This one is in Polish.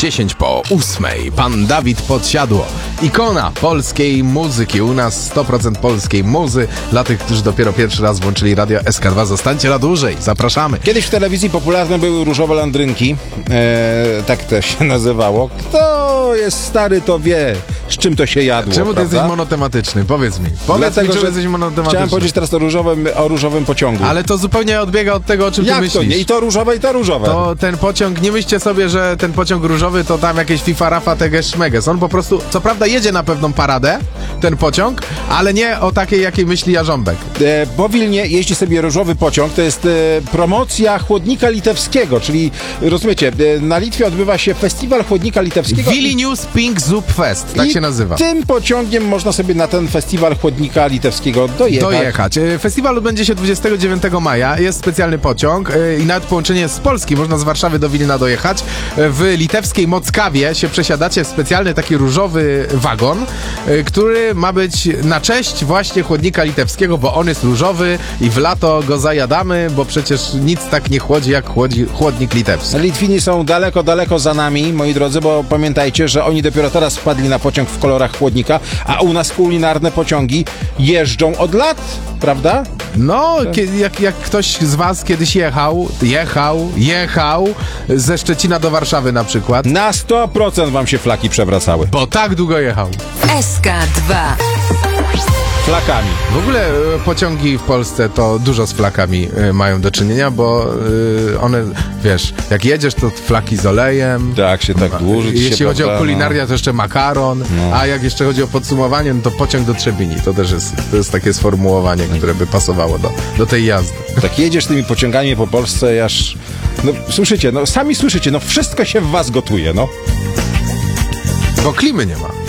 7:10. Pan Dawid Podsiadło, ikona polskiej muzyki. U nas 100% polskiej muzy. Dla tych, którzy dopiero pierwszy raz włączyli radio SK2, zostańcie na dłużej. Zapraszamy. Kiedyś w telewizji popularne były różowe landrynki. Tak to się nazywało. Kto jest stary, to wie, z czym to się jadło. Czemu ty prawda? jesteś monotematyczny? Powiedz mi. Dlatego, czemu że jesteś monotematyczny. Chciałem powiedzieć teraz o różowym pociągu. Ale to zupełnie odbiega od tego, o czym ty Jak myślisz. to nie? I to różowe, i to różowe. To ten pociąg, nie myślcie sobie, że ten pociąg różowy to tam jakieś FIFA, Rafa, Teges, Szmeges. On po prostu, co prawda jedzie na pewną paradę, ten pociąg, ale nie o takiej, jakiej myśli Jarząbek. Po Wilnie jeździ sobie różowy pociąg. To jest promocja chłodnika litewskiego, czyli rozumiecie, na Litwie odbywa się festiwal chłodnika litewskiego. Vilnius Pink Zup Fest, tak się nazywa. Tym pociągiem można sobie na ten festiwal chłodnika litewskiego dojechać. Festiwal odbędzie się 29 maja. Jest specjalny pociąg i nawet połączenie z Polski. Można z Warszawy do Wilna dojechać. W litewskiej Mockawie się przesiadacie w specjalny taki różowy wagon, który ma być na cześć właśnie chłodnika litewskiego, bo on jest różowy i w lato go zajadamy, bo przecież nic tak nie chłodzi jak chłodnik litewski. Litwini są daleko, daleko za nami, moi drodzy, bo pamiętajcie, że oni dopiero teraz wpadli na pociąg w kolorach chłodnika, a u nas kulinarne pociągi jeżdżą od lat, prawda? No, jak ktoś z was kiedyś jechał ze Szczecina do Warszawy na przykład. Na 100% wam się flaki przewracały. Bo tak długo jechał. SK2. Flakami. W ogóle pociągi w Polsce to dużo z flakami mają do czynienia, bo one, wiesz, jak jedziesz, to flaki z olejem. Tak, się tak dłuży. Jeśli chodzi o kulinarię, to jeszcze makaron, a jak jeszcze chodzi o podsumowanie, no to pociąg do Trzebini. To też jest takie sformułowanie, które by pasowało do tej jazdy. Tak jedziesz tymi pociągami po Polsce, aż... No słyszycie, no sami słyszycie, no wszystko się w was gotuje, no. Bo klimy nie ma.